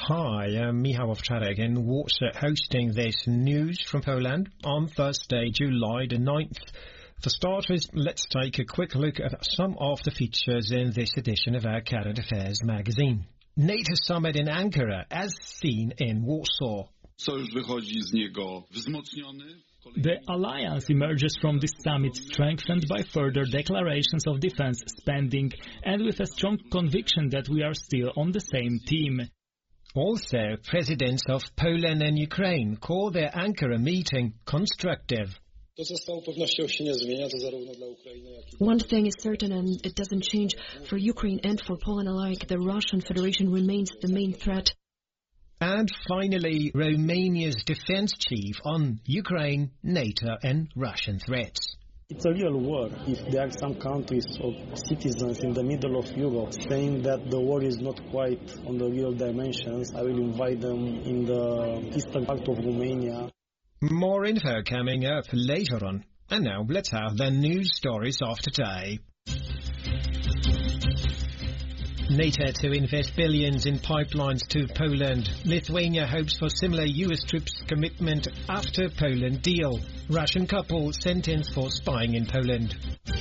Hi, I'm Michał Owczarek in Warsaw, hosting this news from Poland on Thursday, July the 9th. For starters, let's take a quick look at some of the features in this edition of our Current Affairs magazine. NATO summit in Ankara, as seen in Warsaw. Sojusz wychodzi z niego wzmocniony. The alliance emerges from this summit strengthened by further declarations of defense spending and with a strong conviction that we are still on the same team. Also, presidents of Poland and Ukraine call their Ankara meeting constructive. One thing is certain, and it doesn't change. For Ukraine and for Poland alike, the Russian Federation remains the main threat. And finally, Romania's defense chief on Ukraine, NATO and Russian threats. It's a real war. If there are some countries or citizens in the middle of Europe saying that the war is not quite on the real dimensions, I will invite them in the eastern part of Romania. More info coming up later on. And now let's have the news stories of today. NATO to invest billions in pipelines to Poland. Lithuania hopes for similar US troops commitment after Poland deal. Russian couple sentenced for spying in Poland.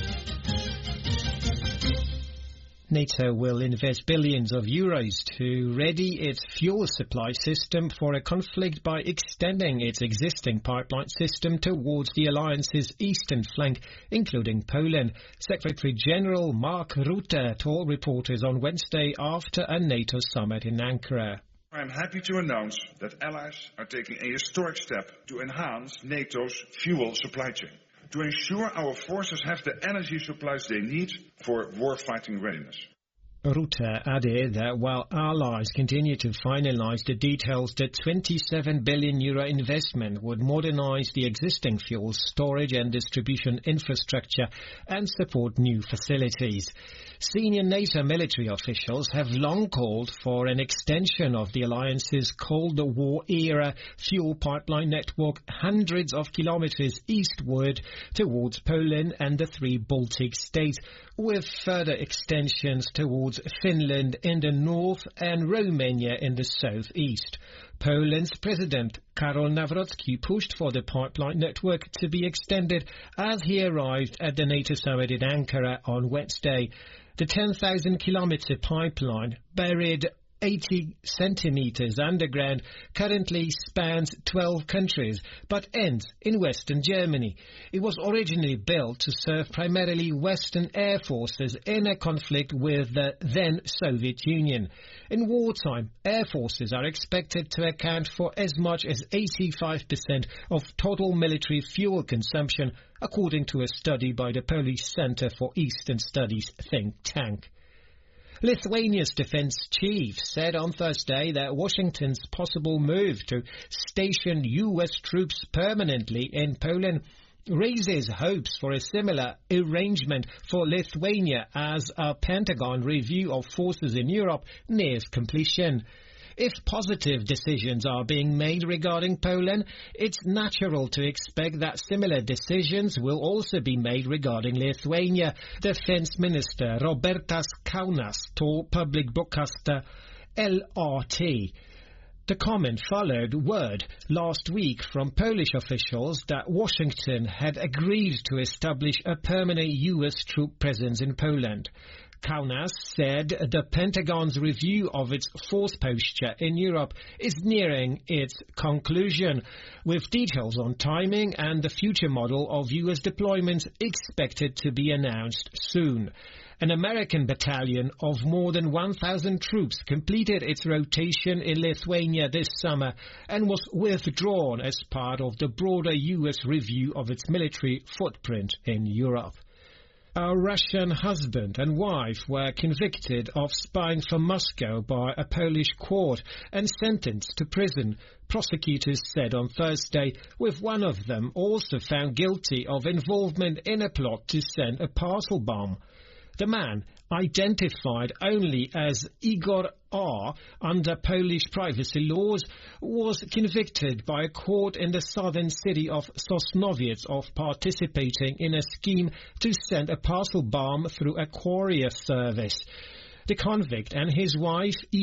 NATO will invest billions of euros to ready its fuel supply system for a conflict by extending its existing pipeline system towards the alliance's eastern flank, including Poland. Secretary-General Mark Rutte told reporters on Wednesday after a NATO summit in Ankara. I am happy to announce that allies are taking a historic step to enhance NATO's fuel supply chain, to ensure our forces have the energy supplies they need for war-fighting readiness. Rutte added that while allies continue to finalize the details, the €27 billion investment would modernize the existing fuel storage and distribution infrastructure and support new facilities. Senior NATO military officials have long called for an extension of the alliance's Cold War-era fuel pipeline network hundreds of kilometers eastward towards Poland and the three Baltic states, with further extensions towards Finland in the north and Romania in the southeast. Poland's President Karol Nawrocki pushed for the pipeline network to be extended as he arrived at the NATO summit in Ankara on Wednesday. The 10,000-kilometre pipeline, buried 80 centimetres underground, currently spans 12 countries, but ends in Western Germany. It was originally built to serve primarily Western air forces in a conflict with the then Soviet Union. In wartime, air forces are expected to account for as much as 85% of total military fuel consumption, according to a study by the Polish Center for Eastern Studies think tank. Lithuania's defense chief said on Thursday that Washington's possible move to station US troops permanently in Poland raises hopes for a similar arrangement for Lithuania as a Pentagon review of forces in Europe nears completion. If positive decisions are being made regarding Poland, it's natural to expect that similar decisions will also be made regarding Lithuania, Defense Minister Robertas Kaunas told public broadcaster LRT. The comment followed word last week from Polish officials that Washington had agreed to establish a permanent US troop presence in Poland. Kaunas said the Pentagon's review of its force posture in Europe is nearing its conclusion, with details on timing and the future model of US deployments expected to be announced soon. An American battalion of more than 1,000 troops completed its rotation in Lithuania this summer and was withdrawn as part of the broader US review of its military footprint in Europe. A Russian husband and wife were convicted of spying for Moscow by a Polish court and sentenced to prison, prosecutors said on Thursday, with one of them also found guilty of involvement in a plot to send a parcel bomb. The man, identified only as Igor R. under Polish privacy laws, was convicted by a court in the southern city of Sosnowiec of participating in a scheme to send a parcel bomb through a courier service. The convict and his wife